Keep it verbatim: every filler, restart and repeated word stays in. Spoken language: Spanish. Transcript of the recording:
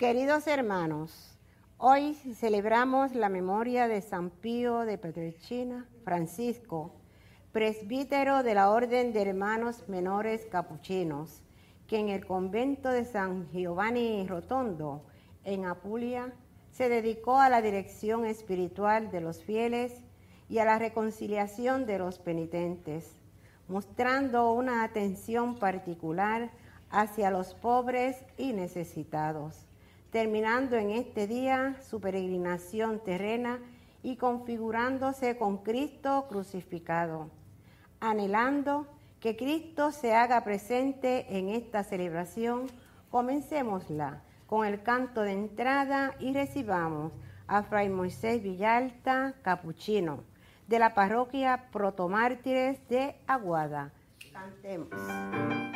Queridos hermanos, hoy celebramos la memoria de San Pío de Pietrelcina, Francisco, presbítero de la Orden de Hermanos Menores Capuchinos, que en el convento de San Giovanni Rotondo, en Apulia, se dedicó a la dirección espiritual de los fieles y a la reconciliación de los penitentes, mostrando una atención particular hacia los pobres y necesitados, terminando en este día su peregrinación terrena y configurándose con Cristo crucificado, anhelando que Cristo se haga presente en esta celebración. Comencémosla con el canto de entrada y recibamos a Fray Moisés Villalta, capuchino, de la parroquia Protomártires de Aguada. Cantemos.